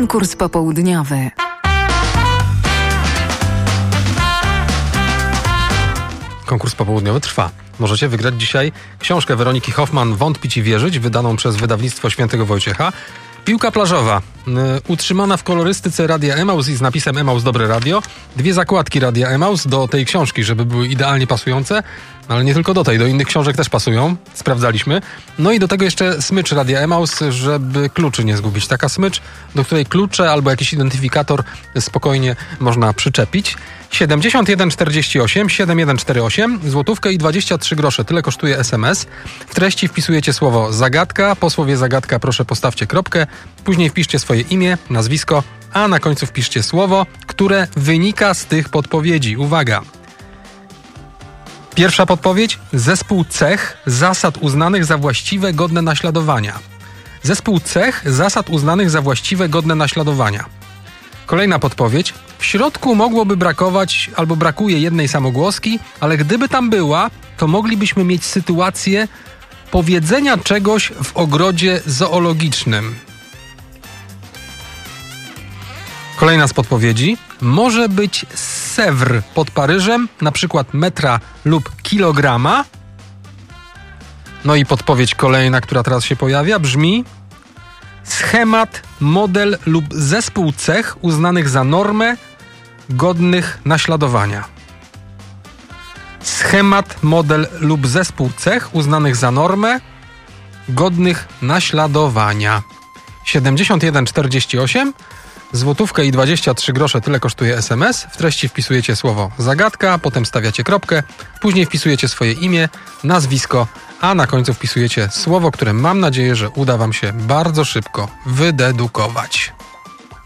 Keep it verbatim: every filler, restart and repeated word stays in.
Konkurs popołudniowy. Konkurs popołudniowy trwa. Możecie wygrać dzisiaj książkę Weroniki Hoffman „Wątpić i wierzyć”, wydaną przez wydawnictwo Świętego Wojciecha. Piłka plażowa, y, utrzymana w kolorystyce Radia Emaus i z napisem Emaus Dobre Radio. Dwie zakładki Radia Emaus do tej książki, żeby były idealnie pasujące. No ale nie tylko do tej, do innych książek też pasują. Sprawdzaliśmy. No i do tego jeszcze smycz Radia Emaus, żeby kluczy nie zgubić. Taka smycz, do której klucze albo jakiś identyfikator spokojnie można przyczepić. siedemdziesiąt jeden czterdzieści osiem siedem jeden cztery osiem, złotówkę i dwadzieścia trzy grosze. Tyle kosztuje es em es. W treści wpisujecie słowo zagadka. Po słowie zagadka proszę postawcie kropkę. Później wpiszcie swoje imię, nazwisko, a na końcu wpiszcie słowo, które wynika z tych podpowiedzi. Uwaga! Pierwsza podpowiedź. Zespół cech zasad uznanych za właściwe, godne naśladowania. Zespół cech zasad uznanych za właściwe, godne naśladowania. Kolejna podpowiedź. W środku mogłoby brakować albo brakuje jednej samogłoski, ale gdyby tam była, to moglibyśmy mieć sytuację powiedzenia czegoś w ogrodzie zoologicznym. Kolejna z podpowiedzi. Może być Sewr pod Paryżem, na przykład metra lub kilograma. No i podpowiedź kolejna, która teraz się pojawia, brzmi: schemat, model lub zespół cech uznanych za normę, godnych naśladowania. Schemat, model lub zespół cech uznanych za normę, godnych naśladowania. siedemdziesiąt jeden czterdzieści osiem, złotówkę i dwadzieścia trzy grosze, tyle kosztuje es em es. W treści wpisujecie słowo zagadka, potem stawiacie kropkę, później wpisujecie swoje imię, nazwisko, a na końcu wpisujecie słowo, które mam nadzieję, że uda wam się bardzo szybko wydedukować.